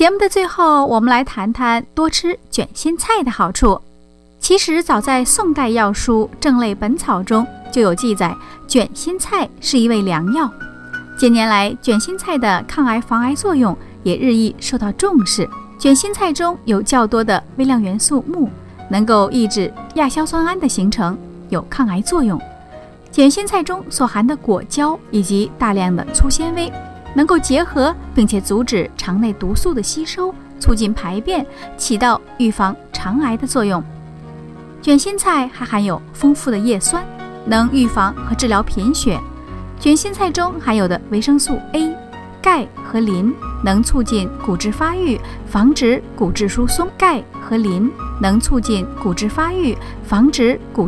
节目的最后，我们来谈谈多吃卷心菜的好处。其实早在宋代药书《正类本草》中就有记载，卷心菜是一味良药。近年来，卷心菜的抗癌防癌作用也日益受到重视。卷心菜中有较多的微量元素钼，能够抑制亚硝酸胺的形成，有抗癌作用。卷心菜中所含的果胶以及大量的粗纤维，能够结合并且阻止肠内毒素的吸收，促进排便，起到预防肠癌的作用。卷心菜还含有丰富的叶酸，能预防和治疗贫血。卷心菜中含有的维生素 A、钙和磷能促进骨质发育，防止骨质疏松。钙和磷能促进骨质发育，防止骨